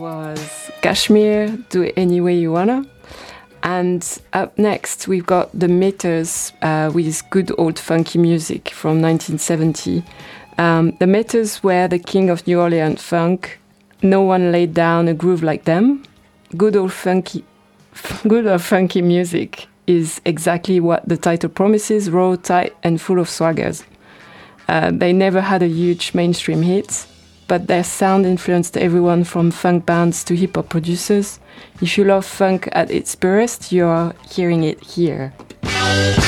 was Kashmir, Do It Any Way You Wanna. And up next, we've got the Meters with Good Old Funky Music from 1970. The Meters were the king of New Orleans funk. No one laid down a groove like them. Good old funky music is exactly what the title promises, raw, tight, and full of swaggers. They never had a huge mainstream hit, but their sound influenced everyone from funk bands to hip-hop producers. If you love funk at its purest, you are hearing it here.